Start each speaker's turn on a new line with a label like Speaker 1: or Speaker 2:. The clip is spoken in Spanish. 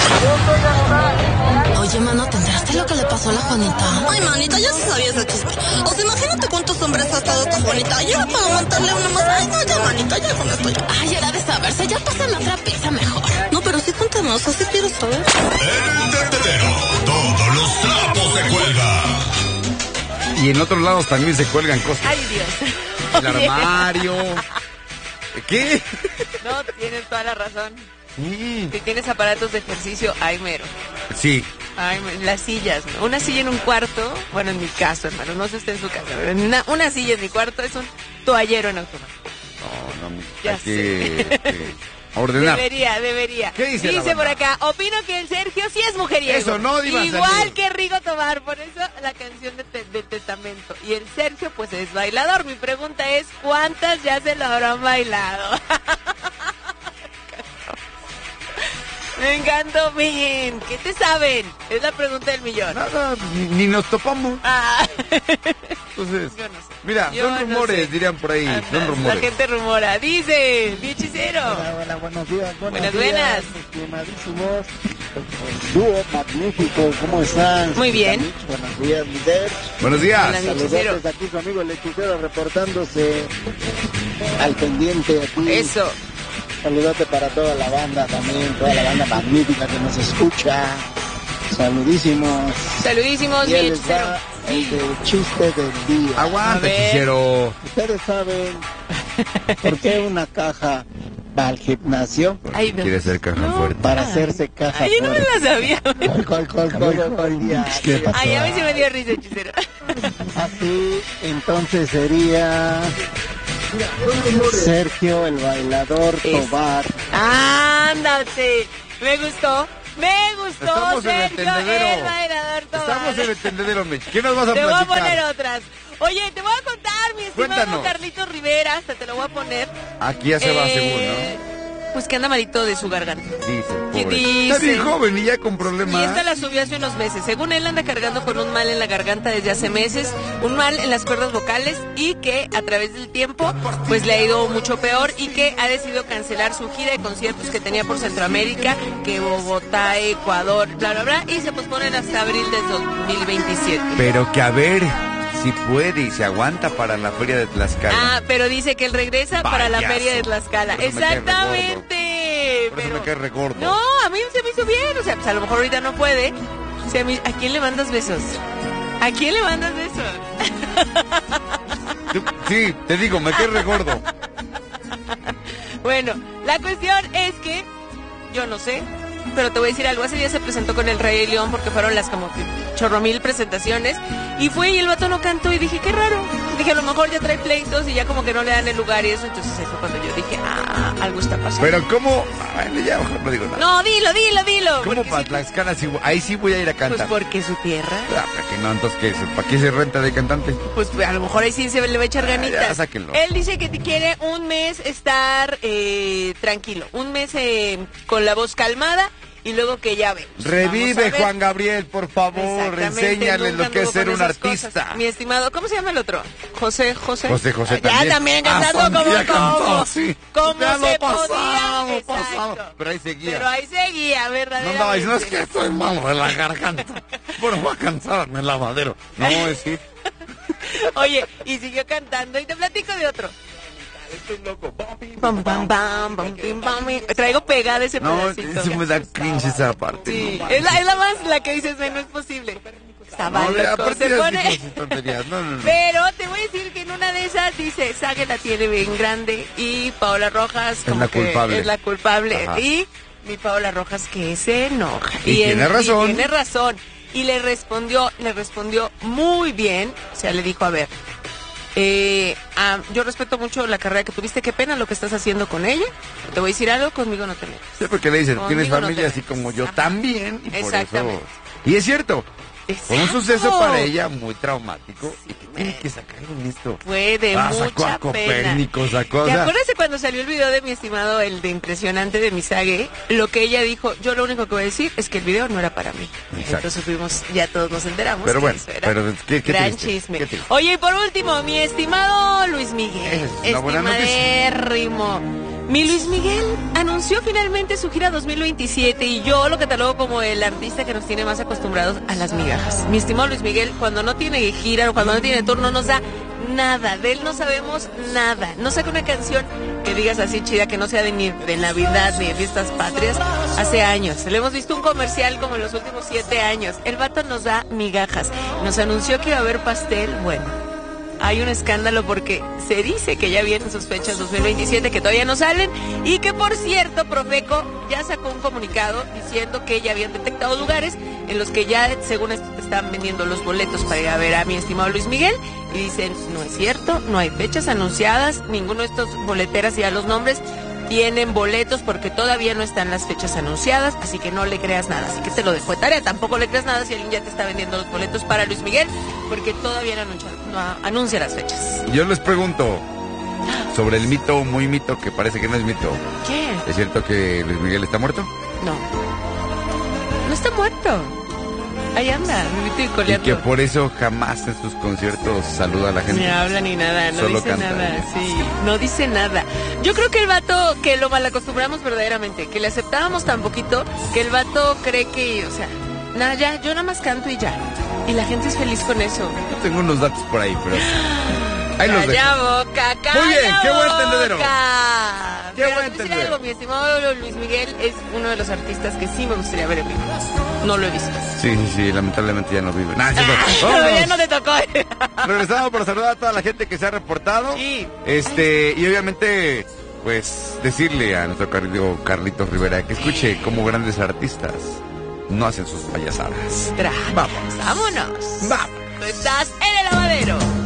Speaker 1: Oye, mano, ¿te enteraste lo que le pasó a la Juanita?
Speaker 2: Ay, manita, ya se sabía ese chisme. O sea, imagínate cuántos hombres ha estado esta Juanita. Ya para aguantarle uno más. Ay, no, ya, manita, ya con esto ya.
Speaker 1: Ay, era de saberse, ya pásame otra pieza mejor.
Speaker 2: No, pero sí cuéntame, o sea, sí quiero saber.
Speaker 3: El tendedero, todos los trapos se cuelgan.
Speaker 4: Y en otros lados también se cuelgan cosas.
Speaker 5: Ay, Dios.
Speaker 4: El armario. ¿Qué?
Speaker 5: No, tienes toda la razón.
Speaker 4: Sí.
Speaker 5: Si tienes aparatos de ejercicio, ay, mero.
Speaker 4: Sí.
Speaker 5: Ay, las sillas, ¿no? Una silla en un cuarto, bueno, en mi caso, hermano, no sé si está en su casa, pero una silla en mi cuarto es un toallero en automático.
Speaker 4: No,
Speaker 5: Ya
Speaker 4: hay que ordenar.
Speaker 5: Debería.
Speaker 4: ¿Qué dice la
Speaker 5: por
Speaker 4: banda?
Speaker 5: acá, opino que el Sergio sí es mujeriego.
Speaker 4: Eso, no, Diva,
Speaker 5: igual
Speaker 4: saludos.
Speaker 5: que Rigo Tobar, por eso la canción de Testamento. Y el Sergio, pues, es bailador. Mi pregunta es, ¿cuántas ya se lo habrán bailado? Me encantó, bien. ¿Qué te saben? Es la pregunta del millón.
Speaker 4: Nada, ni nos topamos.
Speaker 5: Ah.
Speaker 4: Entonces,
Speaker 5: Yo no sé.
Speaker 4: mira,
Speaker 5: Yo
Speaker 4: son
Speaker 5: no
Speaker 4: rumores,
Speaker 5: sé.
Speaker 4: dirían por ahí. Son
Speaker 5: La
Speaker 4: rumores.
Speaker 5: gente rumora. Dice, hechicero.
Speaker 6: Hola, buenos días.
Speaker 5: Buenas.
Speaker 6: Estimadísimos. Dúo magnífico, ¿cómo están?
Speaker 5: Muy bien.
Speaker 6: Buenos días, líder.
Speaker 4: Buenos días.
Speaker 5: Hola,
Speaker 6: Saludos aquí su amigo el hechicero reportándose al pendiente aquí.
Speaker 5: Eso.
Speaker 6: Saludote para toda la banda también, toda la banda magnífica que nos escucha. Saludísimos.
Speaker 5: Saludísimos,
Speaker 6: Y
Speaker 5: mi
Speaker 6: él les
Speaker 5: hechicero.
Speaker 6: va el chiste del día.
Speaker 4: Aguanta,
Speaker 5: A ver.
Speaker 4: hechicero.
Speaker 6: ¿Ustedes saben por qué una caja va al gimnasio?
Speaker 5: Ay, no.
Speaker 4: Quiere ser caja fuerte.
Speaker 6: Para hacerse caja
Speaker 5: Ay, yo no me
Speaker 6: fuerte.
Speaker 5: la sabía.
Speaker 6: ¿Cuál día?
Speaker 4: ¿Qué pasó?
Speaker 5: Ay, a mí sí me dio risa, hechicero.
Speaker 6: Así, entonces sería Sergio el bailador
Speaker 5: Es-
Speaker 6: Tobar.
Speaker 5: Ándate. Me gustó,
Speaker 4: Estamos en el
Speaker 5: Sergio,
Speaker 4: tendedero.
Speaker 5: el bailador Tobar.
Speaker 4: Estamos en el tendedero, Mitch. ¿Qué nos vas a
Speaker 5: Te voy a
Speaker 4: platicar?
Speaker 5: poner otras. Oye, te voy a contar, mi estimado
Speaker 4: Cuéntanos.
Speaker 5: Carlitos Rivera, hasta te lo voy a poner.
Speaker 4: Aquí ya se va seguro, ¿no?
Speaker 5: Pues que anda malito de su garganta.
Speaker 4: Dice,
Speaker 5: ¿Qué
Speaker 4: pobre.
Speaker 5: dice?
Speaker 4: Está bien joven y ya con
Speaker 5: Y
Speaker 4: problemas.
Speaker 5: esta la subió hace unos meses. Según él anda cargando con un mal en la garganta desde hace meses, un mal en las cuerdas vocales y que a través del tiempo pues le ha ido mucho peor y que ha decidido cancelar su gira de conciertos que tenía por Centroamérica, que Bogotá, Ecuador, bla bla bla, y se posponen hasta abril del 2027.
Speaker 4: Pero que a ver si puede y se aguanta para la feria de Tlaxcala.
Speaker 5: Ah, pero dice que él regresa para la
Speaker 4: Payaso.
Speaker 5: feria de Tlaxcala.
Speaker 4: Por eso me cae
Speaker 5: Exactamente.
Speaker 4: Por eso me cae regordo.
Speaker 5: No, a mí se me hizo bien. O sea, pues a lo mejor ahorita no puede. O sea, ¿a quién le mandas besos? ¿A quién le mandas besos?
Speaker 4: Sí, te digo, me cae regordo.
Speaker 5: Bueno, la cuestión es que yo no sé, pero te voy a decir algo. Hace días se presentó con el Rey León porque fueron las como que chorromil presentaciones y fue y el vato no cantó y dije, qué raro. Dije, a lo mejor ya trae pleitos y ya como que no le dan el lugar y eso. Entonces ahí fue cuando yo dije, algo está pasando.
Speaker 4: Pero ¿cómo? Ay, ya mejor no digo nada.
Speaker 5: No, dilo.
Speaker 4: ¿Cómo
Speaker 5: porque
Speaker 4: para
Speaker 5: sí,
Speaker 4: Tlaxcala? Sí, ahí sí voy a ir a
Speaker 5: pues
Speaker 4: cantar.
Speaker 5: porque es su tierra.
Speaker 4: Ah, ¿para qué no? Entonces, ¿para qué se renta de cantante?
Speaker 5: Pues a lo mejor ahí sí se le va a echar ganitas.
Speaker 4: ya, sáquenlo.
Speaker 5: Él dice que quiere un mes estar tranquilo, un mes con la voz calmada y luego que ya vemos.
Speaker 4: Revive,
Speaker 5: Vamos a ver.
Speaker 4: Juan Gabriel, por favor.
Speaker 5: Exactamente,
Speaker 4: Enséñale
Speaker 5: nunca
Speaker 4: lo que es
Speaker 5: anduvo
Speaker 4: ser
Speaker 5: con
Speaker 4: un
Speaker 5: esas
Speaker 4: artista.
Speaker 5: cosas. Mi estimado, ¿cómo se llama el otro? José.
Speaker 4: José
Speaker 5: Ya también cantando como
Speaker 4: ya cantó, sí.
Speaker 5: como
Speaker 4: Ya
Speaker 5: se
Speaker 4: lo pasado,
Speaker 5: podía.
Speaker 4: pasado.
Speaker 5: Exacto.
Speaker 4: Pero ahí seguía.
Speaker 5: Pero ahí seguía,
Speaker 4: No
Speaker 5: verdaderamente.
Speaker 4: andaba diciendo, es que estoy malo de la garganta. Bueno, voy a cansarme el lavadero. No, es sí.
Speaker 5: Oye, y siguió cantando y te platico de otro.
Speaker 4: Estoy loco.
Speaker 5: Bam, bam, bam, bam, bim, bam, bim. Traigo pegada ese
Speaker 4: No,
Speaker 5: pedacito.
Speaker 4: eso me da cringe esa parte.
Speaker 5: Sí,
Speaker 4: no,
Speaker 5: es la más la que dices, no es posible. Estaba
Speaker 4: no,
Speaker 5: loco,
Speaker 4: aparte
Speaker 5: se
Speaker 4: de
Speaker 5: pone...
Speaker 4: decir tonterías. No.
Speaker 5: Pero te voy a decir que en una de esas dice, Sague la tiene bien grande y Paola Rojas como
Speaker 4: la
Speaker 5: que
Speaker 4: culpable.
Speaker 5: es la culpable.
Speaker 4: Ajá.
Speaker 5: Y mi Paola Rojas que se enoja.
Speaker 4: Y tiene razón.
Speaker 5: Y tiene razón. Y le respondió muy bien. O sea, le dijo, a ver, yo respeto mucho la carrera que tuviste, qué pena lo que estás haciendo con ella. Te voy a decir algo, conmigo no te metas.
Speaker 4: Sí, porque le dicen,
Speaker 5: Conmigo
Speaker 4: tienes
Speaker 5: no
Speaker 4: familia
Speaker 5: te
Speaker 4: así
Speaker 5: metes.
Speaker 4: como yo
Speaker 5: Ajá.
Speaker 4: también. Y por
Speaker 5: Exactamente.
Speaker 4: eso... Y es cierto, fue un
Speaker 5: Exacto.
Speaker 4: suceso para ella muy traumático. ¿Y que tiene que sacarlo en esto?
Speaker 5: Fue de
Speaker 4: Sacó
Speaker 5: mucha
Speaker 4: a
Speaker 5: pena.
Speaker 4: Copérnico, sacó... o
Speaker 5: ¿Te
Speaker 4: sea,
Speaker 5: acuerdas de cuando salió el video de mi estimado, el de impresionante de Misague? Lo que ella dijo, yo lo único que voy a decir es que el video no era para mí.
Speaker 4: Exacto.
Speaker 5: Entonces ya todos nos enteramos.
Speaker 4: Pero
Speaker 5: que
Speaker 4: bueno,
Speaker 5: eso era
Speaker 4: pero qué
Speaker 5: gran
Speaker 4: triste,
Speaker 5: chisme.
Speaker 4: qué triste.
Speaker 5: Oye, y por último, mi estimado Luis Miguel.
Speaker 4: Esa es una buena noticia.
Speaker 5: Estimadérrimo. Mi Luis Miguel anunció finalmente su gira 2027 y yo lo catalogo como el artista que nos tiene más acostumbrados a las migajas. Mi estimado Luis Miguel, cuando no tiene gira o cuando no tiene tour, no nos da nada. De él no sabemos nada. No saca una canción que digas así chida, que no sea ni de Navidad ni de fiestas patrias. Hace años. Le hemos visto un comercial como en los últimos 7 años. El vato nos da migajas. Nos anunció que iba a haber pastel. Bueno, hay un escándalo porque se dice que ya vienen sus fechas 2027 que todavía no salen y que, por cierto, Profeco ya sacó un comunicado diciendo que ya habían detectado lugares en los que ya, según esto, están vendiendo los boletos para ir a ver a mi estimado Luis Miguel y dicen, no es cierto, no hay fechas anunciadas, ninguno de estos boleteras, ya los nombres, tienen boletos porque todavía no están las fechas anunciadas, así que no le creas nada. Así que te lo dejo de tarea. Tampoco le creas nada si alguien ya te está vendiendo los boletos para Luis Miguel, porque todavía no anuncia las fechas.
Speaker 4: Yo les pregunto sobre el mito, muy mito, que parece que no es mito.
Speaker 5: ¿Qué?
Speaker 4: ¿Es cierto que Luis Miguel está muerto?
Speaker 5: No está muerto. Ahí anda, vivito y
Speaker 4: Y
Speaker 5: coleando.
Speaker 4: que por eso jamás en sus conciertos saluda a la gente.
Speaker 5: Ni habla ni nada, no
Speaker 4: Solo
Speaker 5: dice
Speaker 4: canta.
Speaker 5: nada, sí, no dice nada. Yo creo que el vato, que lo malacostumbramos verdaderamente, que le aceptábamos tan poquito, que el vato cree que, o sea, nada, ya, yo nada más canto y ya. Y la gente es feliz con eso.
Speaker 4: Yo tengo unos datos por ahí, pero ahí los dejo.
Speaker 5: Calla boca, calla
Speaker 4: Muy bien, qué buen
Speaker 5: boca.
Speaker 4: tendedero. Qué
Speaker 5: Mira,
Speaker 4: buen
Speaker 5: te voy a decir
Speaker 4: tendedero.
Speaker 5: algo, mi estimado Luis Miguel es uno de los artistas que sí me gustaría ver en vivo. No lo he visto.
Speaker 4: Sí, lamentablemente ya no vive. Nah,
Speaker 5: Pero ya no te tocó.
Speaker 4: Regresamos para saludar a toda la gente que se ha reportado.
Speaker 5: Sí.
Speaker 4: Y obviamente, pues, decirle a nuestro querido Carlitos Rivera que escuche cómo grandes artistas no hacen sus payasadas.
Speaker 5: Vámonos.
Speaker 4: Vamos.
Speaker 5: Tú estás en el lavadero.